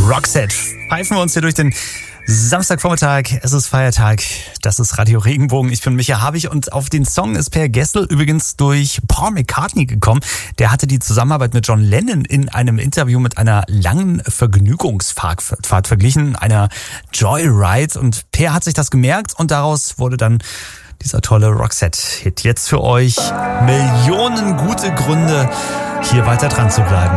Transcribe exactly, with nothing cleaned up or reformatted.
Roxette. Pfeifen wir uns hier durch den Samstagvormittag. Es ist Feiertag. Das ist Radio Regenbogen. Ich bin Micha Habich und auf den Song ist Per Gessle übrigens durch Paul McCartney gekommen. Der hatte die Zusammenarbeit mit John Lennon in einem Interview mit einer langen Vergnügungsfahrt verglichen, einer Joyride. Und Per hat sich das gemerkt und daraus wurde dann dieser tolle Roxette-Hit. Jetzt für euch Millionen gute Gründe, hier weiter dran zu bleiben.